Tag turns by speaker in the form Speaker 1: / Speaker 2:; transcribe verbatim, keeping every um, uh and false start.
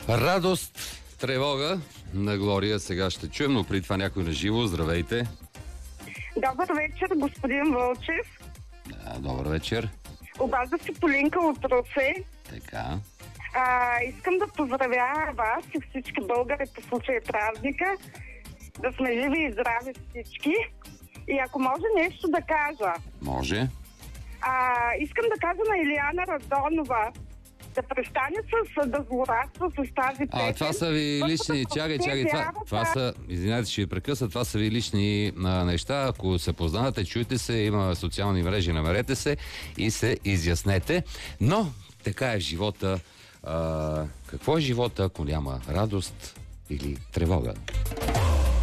Speaker 1: Радост, тревога на Глория сега ще чуем, но при това някой на живо. Здравейте.
Speaker 2: Добър вечер, господин Вълчев.
Speaker 1: Да, добър вечер.
Speaker 2: Обажда се Полинка от Русе.
Speaker 1: Така.
Speaker 2: А, искам да поздравя вас и всички българи по случай празника. Да сме живи и здрави всички. И ако може нещо да кажа.
Speaker 1: Може.
Speaker 2: А, искам да кажа на Илияна Радонова да престане с да злорадства с тази песен.
Speaker 1: А, това са ви лични... Чакай, чакай, това, това са... Извинявайте, ще ви прекъсна. Това са ви лични а, неща. Ако се познавате, чуйте се, има социални мрежи, намерете се и се изяснете. Но, така е в живота. А, какво е живота, ако няма радост или тревога?